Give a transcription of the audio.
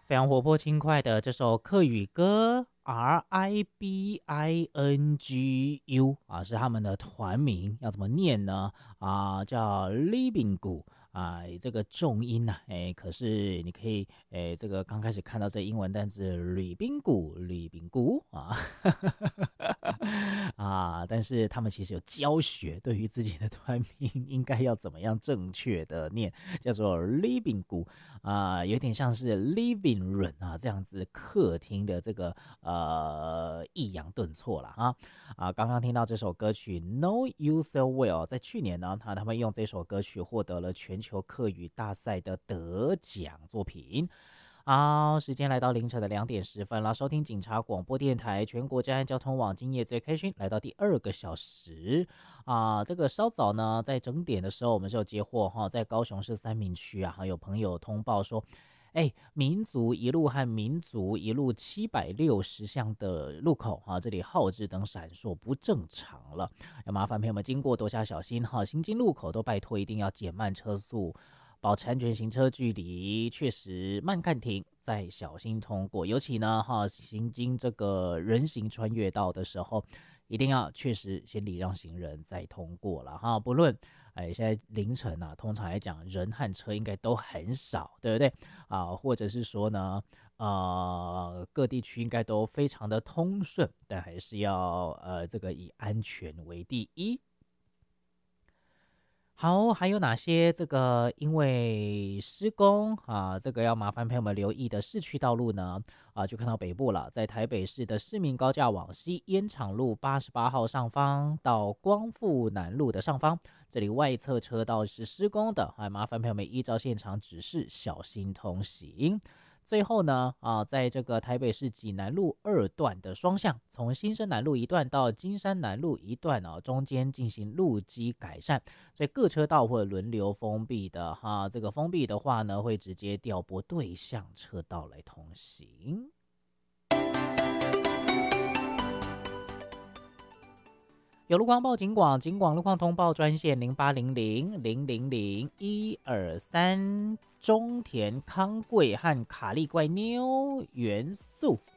非常活泼轻快的这首客语歌，RIBINGU 啊，是他们的团名，要怎么念呢？叫 Living 谷啊，这个重音呐、可是你可以这个刚开始看到这英文单字吕宾谷，吕宾谷啊，但是他们其实有教学，对于自己的团名应该要怎么样正确的念，叫做 Living 谷有点像是 living room 这样子客厅的这个抑扬顿挫啦刚刚听到这首歌曲 Know You So Well， 在去年呢，他们用这首歌曲获得了全球客语大赛的得奖作品。好，时间来到凌晨的2点10分了。收听警察广播电台全国治安交通网今夜最开心，来到第2个小时这个稍早呢，在整点的时候，我们是有接获在高雄市三民区还有朋友通报说，民族一路和民族一路760巷的路口这里号志灯闪烁不正常了，要麻烦朋友们经过多加小心行经路口都拜托一定要减慢车速。保持安全行车距离，确实慢看停，再小心通过。尤其呢，行经这个人行穿越道的时候，一定要确实先礼让行人再通过了不论现在凌晨通常来讲人和车应该都很少，对不对或者是说呢，各地区应该都非常的通顺，但还是要这个以安全为第一。好，还有哪些这个因为施工这个要麻烦朋友们留意的市区道路呢？就看到北部了，在台北市的市民高架往西烟厂路88号上方到光复南路的上方，这里外侧车道是施工的，还麻烦朋友们依照现场指示小心通行。最后呢，在这个台北市济南路2段的双向，从新生南路一段到金山南路一段中间进行路基改善，所以各车道会轮流封闭的这个封闭的话呢，会直接调拨对向车道来通行。有路况报警广，警广路况通报专线0800000123，中田康贵和卡利怪妞元素